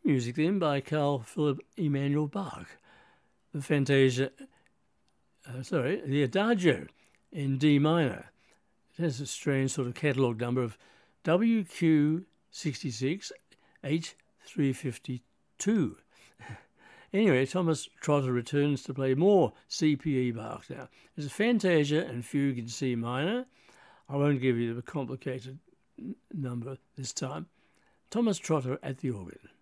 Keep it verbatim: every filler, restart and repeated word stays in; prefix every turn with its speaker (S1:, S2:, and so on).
S1: music then by Carl Philipp Emanuel Bach. The Fantasia, uh, sorry, the Adagio in D minor. It has a strange sort of catalogue number of W Q sixty-six H three fifty-two. Anyway, Thomas Trotter returns to play more C P E Bach now. There's a Fantasia and Fugue in C minor. I won't give you the complicated n- number this time. Thomas Trotter at the organ.